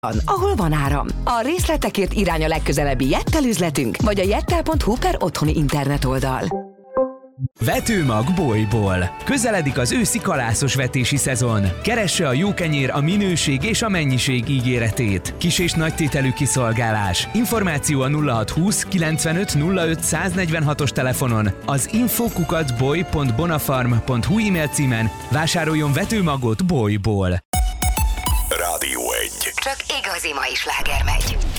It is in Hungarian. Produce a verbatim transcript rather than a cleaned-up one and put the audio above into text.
ahol van áram. A részletekért irány a legközelebbi Jettel üzletünk, vagy a jettel pont hu per otthoni internet oldal. Vetőmag Bolyból. Közeledik az őszi kalászos vetési szezon. Keresse a jó kenyér a minőség és a mennyiség ígéretét. Kis és nagy tételű kiszolgálás. Információ a nulla hat húsz kilencvenöt nulla öt negyvenhatos telefonon, az info kukac boly pont bonafarm pont hu e-mail címen. Vásároljon vetőmagot Bolyból. Rádió egy. Csak igazi mai sláger megy.